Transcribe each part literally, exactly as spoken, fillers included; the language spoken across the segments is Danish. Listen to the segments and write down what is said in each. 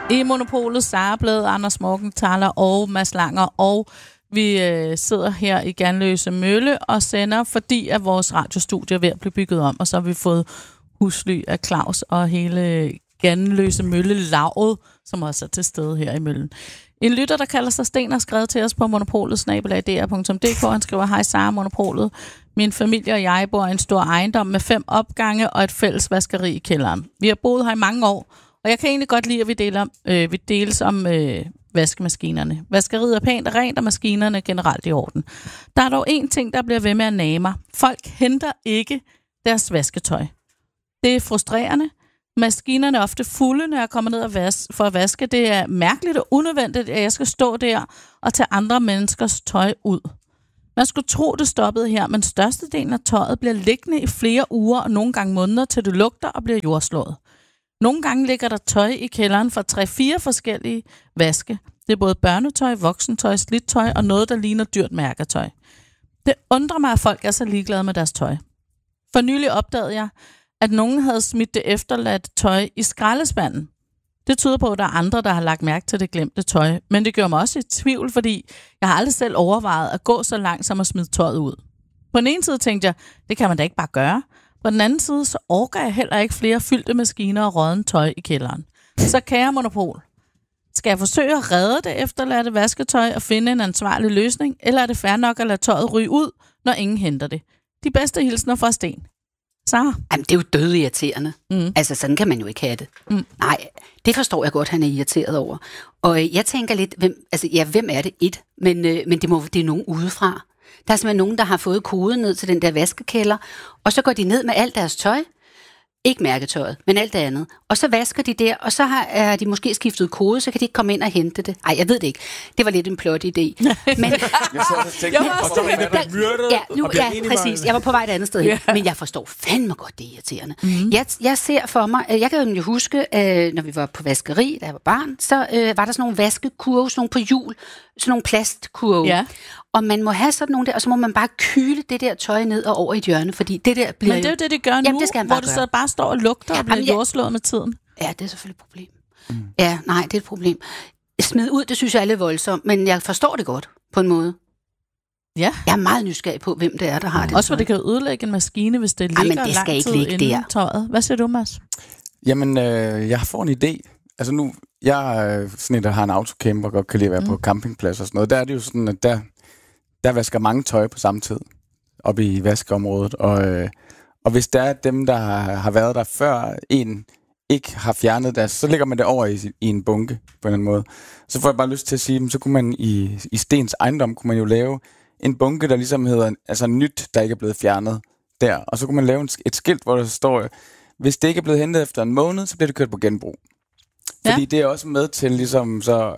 I Monopolet, Sara Blæd, Anders Morgenthaler og Mads Langer, og vi øh, sidder her i Ganløse Mølle og sender, fordi at vores radiostudie er ved at blive bygget om, og så har vi fået husly af Claus og hele Ganløse Mølle-laget, som også er til stede her i Møllen. En lytter, der kalder sig Sten, har skrevet til os på monopolet snabel-a d r punktum d k. Han skriver, hej Sara, Monopolet. Min familie og jeg bor i en stor ejendom med fem opgange og et fælles vaskeri i kælderen. Vi har boet her i mange år, og jeg kan egentlig godt lide, at vi, deler, øh, vi deles om øh, vaskemaskinerne. Vaskeriet er pænt og rent, og maskinerne er generelt i orden. Der er dog én ting, der bliver ved med at nage mig. Folk henter ikke deres vasketøj. Det er frustrerende. Maskinerne er ofte fulde, når jeg kommer ned og vas- for at vaske. Det er mærkeligt og unødvendigt, at jeg skal stå der og tage andre menneskers tøj ud. Man skulle tro, det stoppede her, men størstedelen af tøjet bliver liggende i flere uger og nogle gange måneder, til det lugter og bliver jordslået. Nogle gange ligger der tøj i kælderen fra tre-fire forskellige vaske. Det er både børnetøj, voksentøj, slidt-tøj og noget, der ligner dyrt mærketøj. Det undrer mig, at folk er så ligeglade med deres tøj. For nylig opdagede jeg, at nogen havde smidt det efterladte tøj i skraldespanden. Det tyder på, at der er andre, der har lagt mærke til det glemte tøj. Men det gør mig også i tvivl, fordi jeg har aldrig selv overvejet at gå så langt som at smide tøjet ud. På den ene side tænkte jeg, det kan man da ikke bare gøre. På den anden side, så orker jeg heller ikke flere fyldte maskiner og rådden tøj i kælderen. Så kære Monopol, skal jeg forsøge at redde det efterladte vasketøj og finde en ansvarlig løsning, eller er det fair nok at lade tøjet ryge ud, når ingen henter det? De bedste hilsner fra Sten. Sara? Jamen, det er jo dødirriterende. Mm. Altså, sådan kan man jo ikke have det. Mm. Nej, det forstår jeg godt, han er irriteret over. Og øh, jeg tænker lidt, hvem, altså, ja, hvem er det? Et, men, øh, men det, må, det er nogen udefra. Der er simpelthen nogen, der har fået koden ned til den der vaskekælder, og så går de ned med alt deres tøj. Ikke mærketøjet, men alt det andet. Og så vasker de der, og så har er de måske skiftet kode, så kan de ikke komme ind og hente det. Ej, jeg ved det ikke. Det var lidt en plot idé. Men jeg så også tænkte, jeg og så var en, der blev myrdet, ja, nu, og bliver ja, præcis. Jeg var på vej et andet sted hen, yeah. Men jeg forstår fandme godt, det er irriterende. Mm-hmm. Jeg, jeg ser for mig, jeg kan jo huske, øh, når vi var på vaskeri, da jeg var barn, så øh, var der sådan nogle vaskekurve, sådan nogle på hjul, sådan nogle plastkurve. Yeah. Og man må have sådan nogle der, og så må man bare kyle det der tøj ned og over i et hjørne, fordi det der bliver... Men det er jo det, det gør nu, jamen, det hvor det så bare står og lugter og bliver ja, jordslået med tiden. Ja, det er selvfølgelig et problem. Mm. Ja, nej, det er et problem. Smid ud, det synes jeg er lidt voldsomt, men jeg forstår det godt, på en måde. Ja. Jeg er meget nysgerrig på, hvem det er, der har det. Også for det kan ødelægge en maskine, hvis det ligger det lang tid inden der. Tøjet. Hvad siger du, Mads? Jamen, øh, jeg får en idé. Altså nu, jeg er sådan en, der har en autocamper og godt kan lide at være mm. på campingplads og sådan noget. Der er det jo sådan, at der... Der vasker mange tøj på samme tid oppe i vaskeområdet, og, øh, og hvis der er dem, der har, har været der før en ikke har fjernet deres, så lægger man det over i, i en bunke på en eller anden måde. Så får jeg bare lyst til at sige, så kunne man i, i Stens ejendom, kunne man jo lave en bunke, der ligesom hedder, altså nyt, der ikke er blevet fjernet der. Og så kunne man lave en, et skilt, hvor der står, hvis det ikke er blevet hentet efter en måned, så bliver det kørt på genbrug. Ja. Fordi det er også med til ligesom så...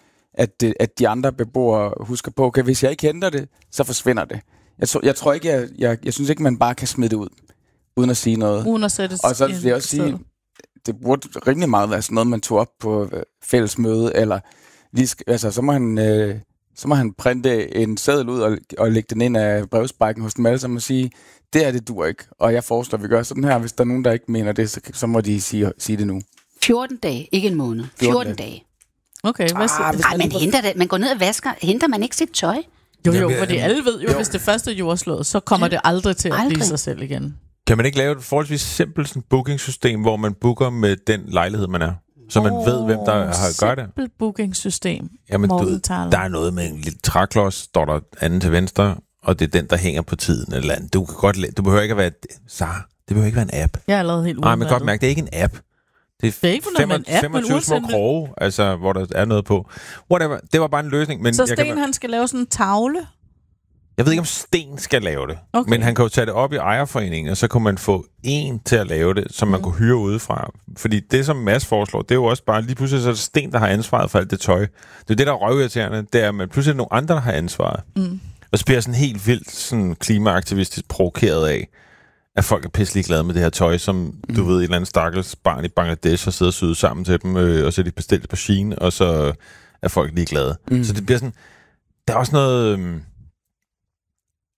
At, at de andre beboere husker på, okay, hvis jeg ikke henter det, så forsvinder det. Jeg, tror, jeg tror ikke, jeg, jeg, jeg synes ikke, man bare kan smide det ud, uden at sige noget. Uden at sætte og så vil jeg også sige, det burde rimelig meget være sådan noget, man tog op på fællesmøde, eller lige, altså, så må han, øh, så må han printe en seddel ud og, og lægge den ind af brevsprækken hos dem alle sammen og sige, det er det dur ikke, og jeg foreslår, at vi gør sådan her. Hvis der er nogen, der ikke mener det, så, så må de sige, sige det nu. fjorten dage, ikke en måned. fjorten dage. Okay, hvad siger ah, man, man, henter det. Man går ned og vasker. Henter man ikke sit tøj? Jo, jo, fordi alle ved jo, jo. Hvis det første er jordslået, så kommer det aldrig til aldrig. at blive sig selv igen. Kan man ikke lave et forholdsvis simpelt sådan bookingsystem, hvor man booker med den lejlighed, man er? Så man oh, ved, hvem der har gør det? Simpelt bookingsystem. Jamen, du, der er noget med en lille træklods, står der anden til venstre, og det er den, der hænger på tiden eller andet. Du kan godt, du behøver ikke at være... Sarah, det behøver ikke være en app. Jeg er allerede helt Nej, men godt mærke, det er ikke en app. Det er, det er ikke for noget, femogtyve, femogtyve små kroge, altså, hvor der er noget på. Whatever. Det var bare en løsning. Men så Sten, jeg kan... han skal lave sådan en tavle? Jeg ved ikke, om Sten skal lave det. Okay. Men han kan jo tage det op i ejerforeningen, og så kunne man få en til at lave det, som man mm. kunne hyre udefra. Fordi det, som Mads foreslår, det er jo også bare, lige pludselig så er det Sten, der har ansvaret for alt det tøj. Det er det, der er røvirriterende. Det er, at pludselig er nogle andre, der har ansvaret. Mm. Og så bliver jeg sådan helt vildt sådan klimaaktivistisk provokeret af, at folk er pisselig glade med det her tøj, som, mm. du ved, et eller andet stakkels barn i Bangladesh har siddet og syet sammen til dem, øh, og så er de bestilt på Shein, og så er folk ligeglade. Mm. Så det bliver sådan... Der er også noget... Øh,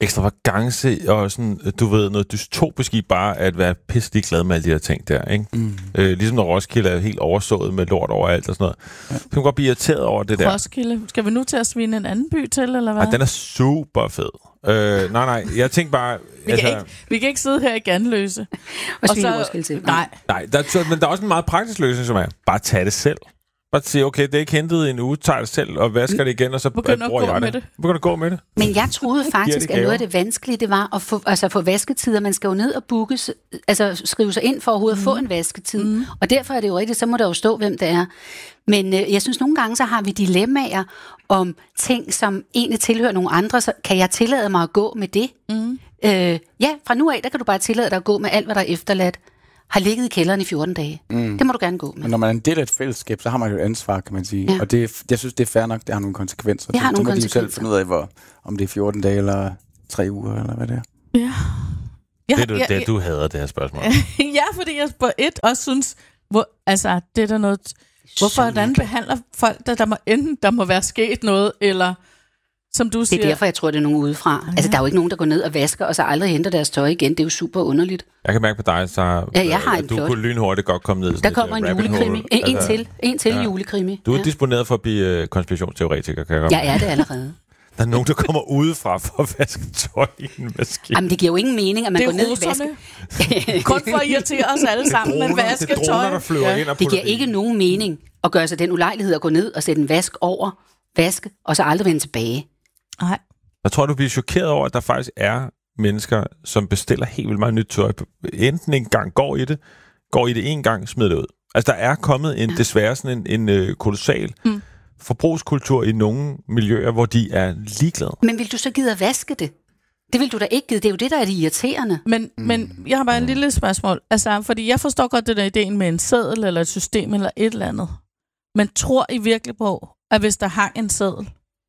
ekstravagance og sådan, du ved, noget dystopisk i bare at være pisselig glad med alle de her ting der, ikke? Mm. Øh, ligesom når Roskilde er helt oversået med lort overalt og sådan noget. Ja. Så kan man godt blive irriteret over det der. Roskilde. Skal vi nu til at svine en anden by til, eller hvad? Ej, den er super fed. Øh, nej, nej, jeg tænker bare... vi, altså, kan ikke, vi kan ikke sidde her i Ganløse. Og svine Roskilde til. Nej. Nej, der, så, men der er også en meget praktisk løsning, som er, bare tage det selv. Bare sige, okay, det er ikke hentet i en uge, tager det selv og vasker det igen, og så begynder bruger jeg det. det. Begynder at gå med det. Men jeg troede faktisk, at noget af det vanskelige, det var at få, altså få vasketider. Man skal jo ned og booke, altså skrive sig ind for overhovedet mm. at få en vasketid. Mm. Og derfor er det jo rigtigt, så må der jo stå, hvem det er. Men øh, jeg synes, nogle gange så har vi dilemmaer om ting, som egentlig tilhører nogle andre. Så kan jeg tillade mig at gå med det? Mm. Øh, ja, fra nu af, der kan du bare tillade dig at gå med alt, hvad der er efterladt. Har ligget i kælderen i fjorten dage. Mm. Det må du gerne gå med. Men når man er en del af et fællesskab, så har man jo et ansvar, kan man sige. Ja. Og det, jeg synes, det er fair nok, det har nogle konsekvenser. Det har så, nogle så må konsekvenser. de jo selv finde ud af, hvor, om det er fjorten dage eller tre uger, eller hvad det er. Ja. Ja, det er du, ja, det, du hader det her spørgsmål. ja, fordi jeg på et også synes, hvor, altså, det er der noget... Hvorfor hvordan behandler folk, der, der må enten der må være sket noget, eller... Som du siger. Det er derfor, jeg tror, det er nogen udefra. Ja. Altså, der er jo ikke nogen, der går ned og vasker, og så aldrig henter deres tøj igen. Det er jo super underligt. Jeg kan mærke på dig, så ja, jeg har en du flot. kunne lynhurtigt godt komme ned. Der kommer en julekrimi. En, en altså, til. En til ja. julekrimi. Du er ja. disponeret for at blive uh, konspirationsteoretiker, kan jeg godt. Jeg er det allerede. Der er nogen, der kommer udefra for at vaske tøj i en maskine. Jamen, det giver jo ingen mening, at man går ned i vaske. Kun for at irritere os alle sammen med vasketøj. Det er droner, der flyver ja. ind og det giver ikke nogen mening at gøre sig den ulejlighed at gå ned og sætte en vask over, vaske, og så aldrig vende tilbage. Nej. Jeg tror, du bliver chokeret over, at der faktisk er mennesker, som bestiller helt vildt meget nyt tøj. Enten en gang går i det, går i det en gang, smider det ud. Altså, der er kommet en, ja. desværre sådan en, en uh, kolossal mm. forbrugskultur i nogle miljøer, hvor de er ligeglade. Men vil du så gide at vaske det? Det vil du da ikke gide. Det er jo det, der er det irriterende. Men, mm. men jeg har bare en lille spørgsmål. Altså, fordi jeg forstår godt det der ideen med en seddel, eller et system, eller et eller andet. Men tror I virkelig på, at hvis der hang en seddel,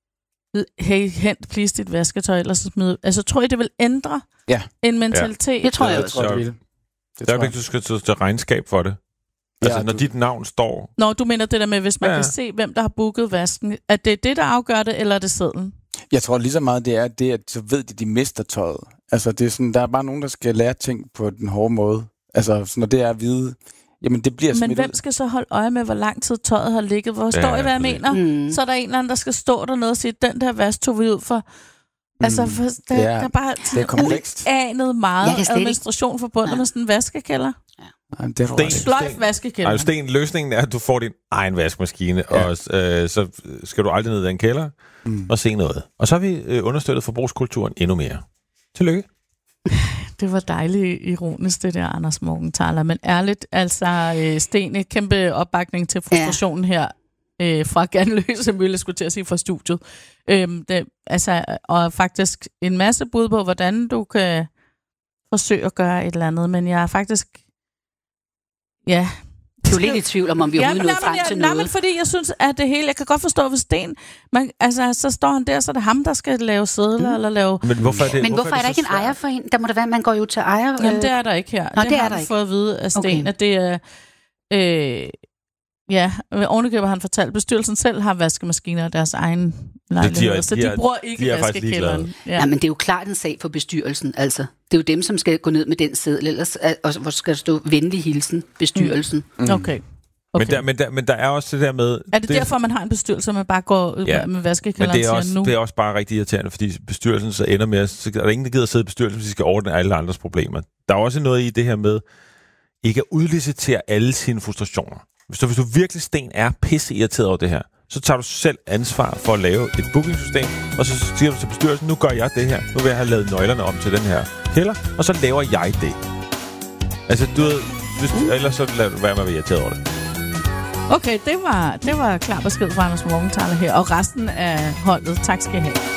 hey, hent please dit vasketøj, eller så smid. Altså, tror I, det vil ændre ja. en mentalitet? Ja. Det tror jeg også. også. Det, det, det der er vigtigt, du skal til, til regnskab for det. Altså, ja, når du... dit navn står... Nå, du mener det der med, hvis man ja. kan se, hvem der har booket vasken. Er det det, der afgør det, eller er det sedlen? Jeg tror lige så meget, det er det, at så ved de, de mister tøjet. Altså, det er sådan, der er bare nogen, der skal lære ting på den hårde måde. Altså, når det er at vide... Jamen, det bliver Men hvem skal så holde øje med, hvor lang tid tøjet har ligget? Hvor står ja, I, hvad jeg mener? Mm. Så er der en eller anden, der skal stå dernede og sige, den der vask tog vi ud for. Mm. Altså, for, der, ja, der er bare uanet meget administration forbundet ja. med sådan en vaskekælder. Ja. Ja, det er sløjf vaskekælder. Nej, Sten, løsningen er, at du får din egen vaskemaskine, ja. og øh, så skal du aldrig ned i den kælder mm. og se noget. Og så har vi øh, understøttet forbrugskulturen endnu mere. Tillykke. Det var dejligt ironisk, det der, Anders Morgenthaler. Men ærligt, altså, øh, Sten, et kæmpe opbakning til frustrationen ja. her øh, fra Ganløse Mølle, skulle til at sige, fra studiet. Øhm, det, altså, og faktisk en masse bud på, hvordan du kan forsøge at gøre et eller andet. Men jeg er faktisk... Ja... Du er lidt i tvivl om, om vi overhovedet ja, nåede frem til noget. Nej, men fordi jeg synes, at det hele... Jeg kan godt forstå, hvis Sten... Man, altså, så står han der, så er det ham, der skal lave sedler, mm. eller lave... Men hvorfor er, det, men hvorfor hvorfor er der ikke en ejer for hende? Der må der være, man går jo til ejer... Jamen, det er der ikke her. Nå, det, det har er der vi ikke. fået at vide af Sten, okay. at det er... Øh, ja, ovenikøbet har han fortalt, bestyrelsen selv har vaskemaskiner og deres egen lejlighed, så de, de bruger ikke vaskekælderen. Ja. ja, men det er jo klart en sag for bestyrelsen, altså. Det er jo dem, som skal gå ned med den seddel, ellers og hvor skal der stå venlig hilsen, bestyrelsen. Mm. Okay. Okay. Men, der, men, der, men der er også det der med... Er det, det derfor, man har en bestyrelse, man bare går ja, med vaskekælderen men det er, også, nu? det er også bare rigtig irriterende, fordi bestyrelsen så ender med... Så er der ingen, der gider at sidde i bestyrelsen, hvis de skal ordne alle andres problemer. Der er også noget i det her med ikke at udlicitere alle sine frustrationer. Hvis du, hvis du virkelig, Sten, er pisse irriteret over det her, så tager du selv ansvar for at lave et bookingsystem, og så siger du til bestyrelsen, nu gør jeg det her. Nu vil jeg have lavet nøglerne om til den her kælder, og så laver jeg det. Altså, du ved... Hvis, ellers så lader du være med at være irriteret over det. Okay, det var, det var klar besked fra Anders Morgenthaler her, og resten af holdet. Tak skal I have.